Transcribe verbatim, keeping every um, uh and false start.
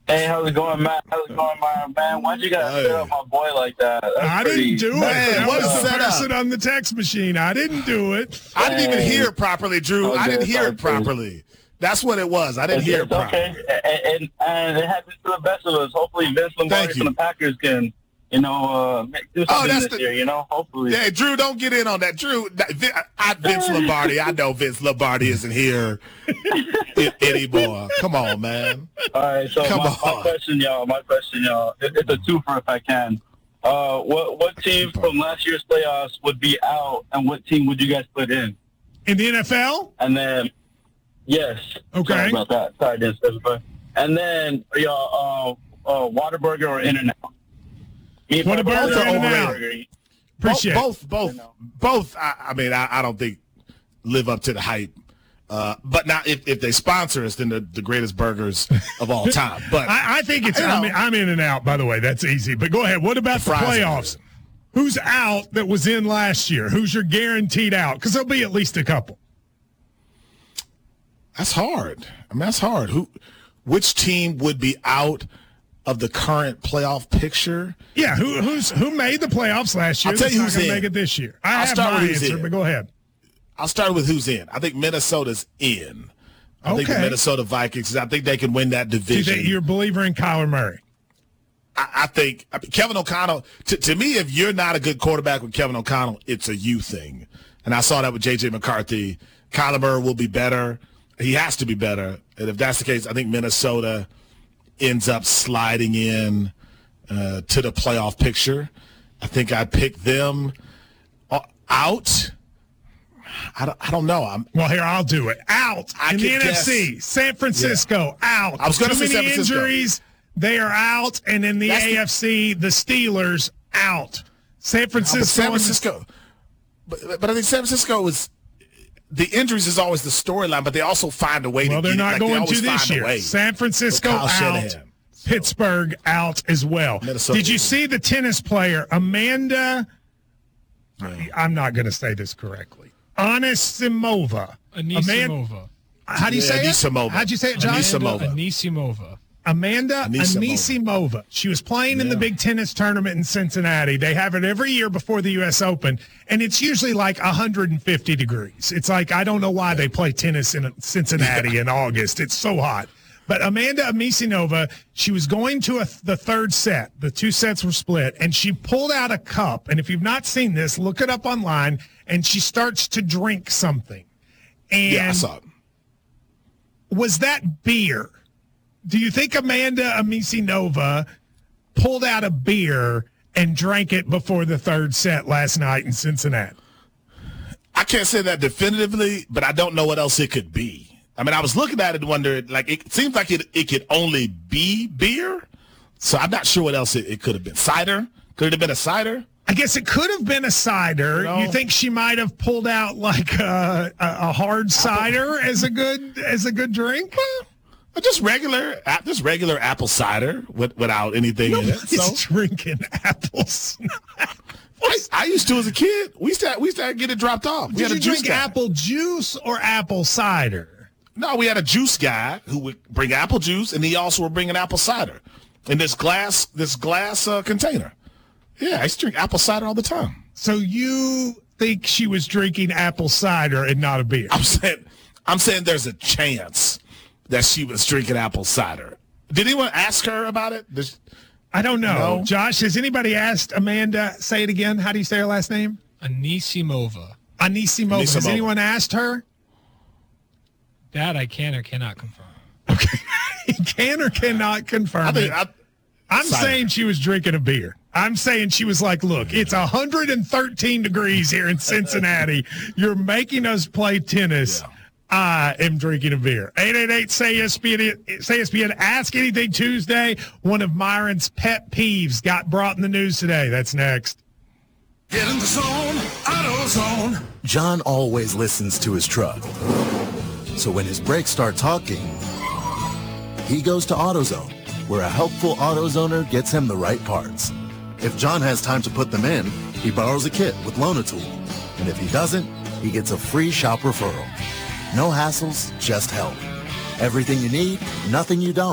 Hey, how's it going, Matt? How's it going, my man? Why'd you guys Hey. set up my boy like that? That's I pretty, didn't do that's it. pretty I what was is the set up? person on the text machine. I didn't do it. I didn't even Dang. hear it properly, Drew. I Okay, didn't hear it okay. properly. That's what it was. I didn't It's, hear it's it properly. okay, and, and, and it happens to the best of us. Hopefully, Vince Lombardi Thank you. from the Packers can, you know, uh, make, do Oh, something that's this the- year. You know, hopefully. Hey, Drew, don't get in on that. Drew, that- Vi- I, Vince Lombardi. I know Vince Lombardi isn't here i- anymore. Come on, man. All right, so Come my, on. my question, y'all. My question, y'all. It, it's a twofer if I can. Uh, what what team from last year's playoffs would be out, and what team would you guys put in? In the N F L? And then, yes. Okay. Sorry about that. Sorry, I didn't specify. And then, y'all, uh, uh, Whataburger or In-N-Out? Whataburger or In-N-Out? Appreciate both, it. both, both, both. I, I mean, I, I don't think live up to the hype. Uh, but now, if, if they sponsor us, then they're the greatest burgers of all time. But I, I think it's, You know. I mean, I'm in and out, by the way. That's easy. But go ahead. What about the, fries are playoffs? Who's out that was in last year? Who's your guaranteed out? Because there'll be at least a couple. that's hard. I mean, that's hard. Who, which team would be out of the current playoff picture? Yeah, who who's who made the playoffs last year? I'll tell that's you not who's gonna in. make it this year. I I'll have start my with who's answer, in. but go ahead. I'll start with who's in. I think Minnesota's in. I think the Okay. Minnesota Vikings. I think they can win that Do you division. think you're a believer in Kyler Murray? I, I think I mean, Kevin O'Connell. To, to me, if you're not a good quarterback with Kevin O'Connell, it's a you thing. And I saw that with J J McCarthy. Kyler Murray will be better. He has to be better. And if that's the case, I think Minnesota ends up sliding in uh, to the playoff picture. I think I picked them uh, out. I don't, I don't know. I'm, Well, here, I'll do it. Out I in the could N F C. guess. San Francisco, out. I was gonna Too say many San Francisco. injuries. They are out. And in the That's the- A F C, the Steelers, out. San but Francisco. San and the- Francisco. But, but I think San Francisco is the injuries is always the storyline, but they also find a way Well, to they're get it. not Like, they going to always this find a year. way. San Francisco With Kyle out. Shanahan. Pittsburgh out as well. Minnesota Did you in. see the tennis player, Amanda? I'm not going to say this correctly. Anisimova. Aman- Anisimova. How do you Yeah, say Anisimova. it? How'd you say it, John? Anisimova. Anisimova. Amanda Anisimova. Anisimova. She was playing in the Yeah. big tennis tournament in Cincinnati. They have it every year before the U S Open, and it's usually like one hundred fifty degrees. It's like, I don't know why they play tennis in Cincinnati in August. It's so hot. But Amanda Anisimova, she was going to a, the third set. The two sets were split, and she pulled out a cup. And if you've not seen this, look it up online, and she starts to drink something. And Yeah, I saw it. was that beer? Do you think Amanda Anisimova pulled out a beer and drank it before the third set last night in Cincinnati? I can't say that definitively, but I don't know what else it could be. I mean, I was looking at it and wondered, like, it seems like it, it could only be beer. So I'm not sure what else it, it could have been. Cider? Could it have been a cider? I guess it could have been a cider. No. You think she might have pulled out like a, a, a hard cider as a good as a good drink? Or just regular, a- just regular apple cider with, without anything in it. Nobody's So drinking apples. I, I used to as a kid. We used to, we used to get it dropped off. We Did had a you juice drink guy. apple juice or apple cider? No, we had a juice guy who would bring apple juice, and he also would bring an apple cider in this glass this glass uh, container. Yeah, I used to drink apple cider all the time. So you think she was drinking apple cider and not a beer? I'm saying, I'm saying there's a chance that she was drinking apple cider. Did anyone ask her about it? Does- I don't know. No. Josh, has anybody asked Amanda, say it again, how do you say her last name? Anisimova. Anisimova. Has Anisimova. anyone asked her? That I can or cannot confirm. Can or cannot confirm I think it. I, I'm cider. saying she was drinking a beer. I'm saying she was like, look, it's one hundred thirteen degrees here in Cincinnati. You're making us play tennis. Yeah. I am drinking a beer. eight eight eight, say E S P N, say E S P N, Ask Anything Tuesday. One of Myron's pet peeves got brought in the news today. That's next. Get in the zone, AutoZone. John always listens to his truck. So when his brakes start talking, he goes to AutoZone, where a helpful AutoZoner gets him the right parts. If John has time to put them in, he borrows a kit with Loan-A-Tool. And if he doesn't, he gets a free shop referral. No hassles, just help. Everything you need, nothing you don't.